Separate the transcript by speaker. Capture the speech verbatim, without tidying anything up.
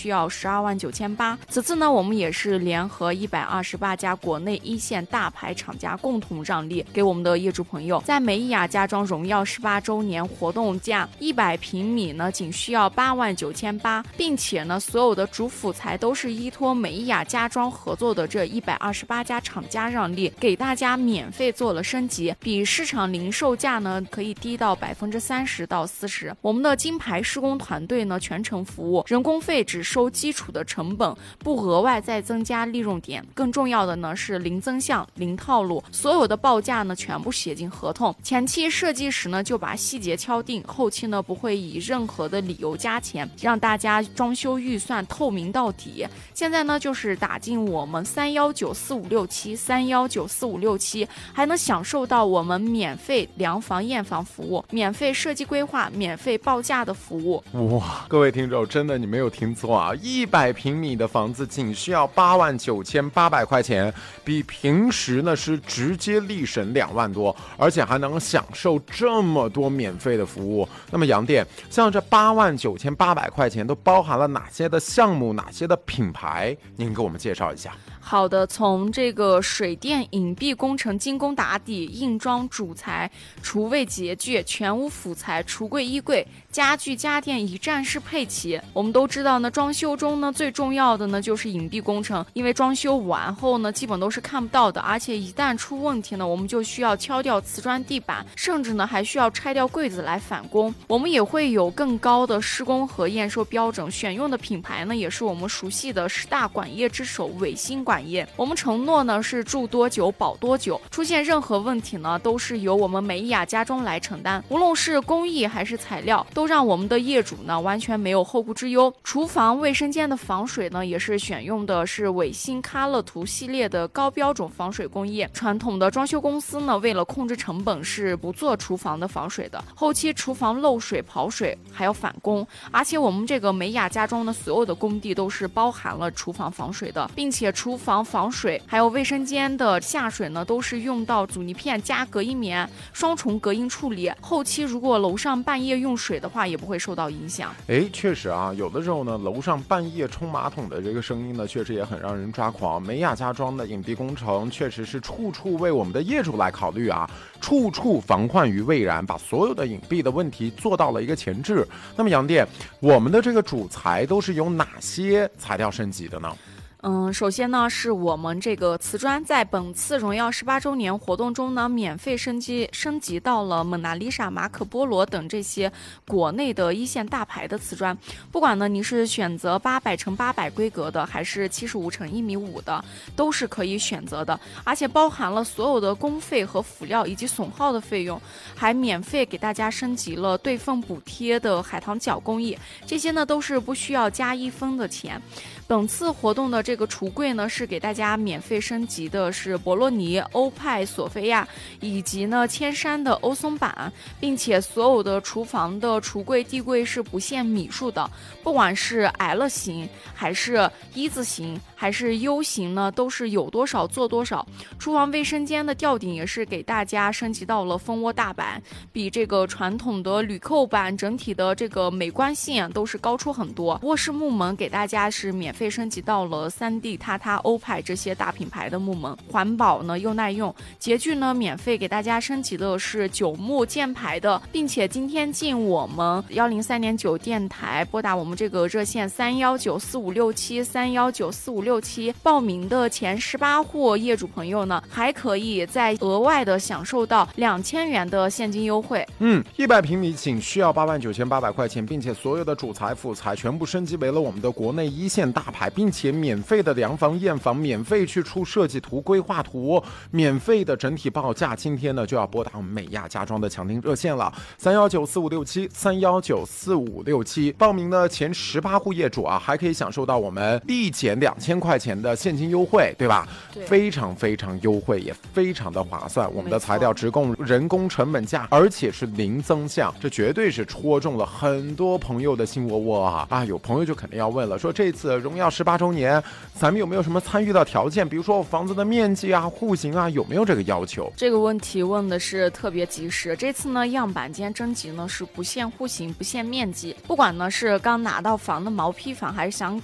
Speaker 1: 需要十二万九千八。此次呢，我们也是联合一百二十八家国内一线大牌厂家共同让利，给我们的业主朋友，在美雅家装荣耀十八周年活动价一百平米呢，仅需要八万九千八，并且呢，所有的主辅材都是依托美雅家装合作的这一百二十八家厂家让利，给大家免费做了升级，比市场零售价呢可以低到百分之三十到四十。我们的金牌施工团队呢全程服务，人工费只收基础的成本，不额外再增加利润点。更重要的呢是零增项、零套路，所有的报价呢全部写进合同。前期设计时呢就把细节敲定，后期呢不会以任何的理由加钱，让大家装修预算透明到底。现在呢就是打进我们三幺九四五六七三幺九四五六七，还能享受到我们免费量房验房服务，免费设计规划，免费报价的服务。
Speaker 2: 哇，各位听众，真的你没有听错啊！一百平米的房子仅需要八万九千八百块钱，比平时呢是直接立省两万多，而且还能享受这么多免费的服务。那么杨店，像这八万九千八百块钱都包含了哪些的项目，哪些的品牌？您给我们介绍一下。
Speaker 1: 好的，从这个水电隐蔽工程精工打底、硬装主材、厨卫洁具、全屋辅材、橱柜衣柜、家具家电一站式配齐。我们都知道呢，装修中呢最重要的呢就是隐蔽工程，因为装修完后呢基本都是看不到的，而且一旦出问题呢，我们就需要敲掉瓷砖地板，甚至呢还需要拆掉柜子来返工。我们也会有更高的施工和验收标准，选用的品牌呢也是我们熟悉的十大管业之首伟星管业。我们承诺呢是住多久保多久，出现任何问题呢都是由我们美雅家装来承担，无论是工艺还是材料，都让我们的业主呢完全没有后顾之忧。厨房卫生间的防水呢也是选用的是伟星咖乐图系列的高标准防水工艺。传统的装修公司呢为了控制成本是不做厨房的防水的，后期厨房漏水跑水还要返工，而且我们这个美雅家装的所有的工地都是包含了厨房防水的，并且厨房防水还有卫生间的下水呢都是用到阻尼片加隔音棉双重隔音处理，后期如果楼上半夜用水的话也不会受到影响。
Speaker 2: 哎，确实啊，有的时候呢楼上半夜冲马桶的这个声音呢确实也很让人抓狂。美雅家装的隐蔽工程确实是处处为我们的业主来考虑啊，处处防患于未然，把所有的隐蔽的问题做到了一个前置。那么杨店，我们的这个主材都是有哪些材料升级的呢？
Speaker 1: 嗯，首先呢是我们这个瓷砖在本次荣耀十八周年活动中呢免费升级升级到了蒙娜丽莎、马可波罗等这些国内的一线大牌的瓷砖。不管呢你是选择八百乘八百规格的，还是七十五乘一米五的，都是可以选择的，而且包含了所有的工费和辅料以及损耗的费用，还免费给大家升级了对缝补贴的海棠角工艺，这些呢都是不需要加一分的钱。本次活动的这个橱柜呢是给大家免费升级的是博洛尼、欧派、索菲亚以及呢千山的欧松板，并且所有的厨房的橱柜地柜是不限米数的，不管是 L 型还是一字型还是 U 型呢都是有多少做多少。厨房卫生间的吊顶也是给大家升级到了蜂窝大板，比这个传统的铝扣板整体的这个美观性都是高出很多。卧室木门给大家是免费升级到了 三 D 榻榻、欧派这些大品牌的木门，环保呢又耐用。洁具呢免费给大家升级的是九木箭牌的，并且今天进我们一零三点九电台拨打我们这个热线三幺九四五六七三幺九四五六七报名的前十八户业主朋友呢，还可以再额外的享受到两千元的现金优惠。
Speaker 2: 嗯，一百平米仅需要八万九千八百块钱，并且所有的主材辅材全部升级为了我们的国内一线大牌，并且免费的量房验房，免费去出设计图、规划图，免费的整体报价。今天呢就要拨打我们美亚家装的抢订热线了，三幺九四五六七三幺九四五六七。报名的前十八户业主啊，还可以享受到我们立减两千块钱的现金优惠，对吧？
Speaker 1: 对，
Speaker 2: 非常非常优惠，也非常的划算。我们的材料直供人工成本价，而且是零增项，这绝对是戳中了很多朋友的心窝窝啊！啊，有朋友就肯定要问了，说这次荣耀十八周年，咱们有没有什么参与到条件？比如说我房子的面积啊、户型啊，有没有这个要求？
Speaker 1: 这个问题问的是特别及时。这次呢，样板间征集呢是不限户型、不限面积，不管呢是刚拿到房的毛坯房，还是想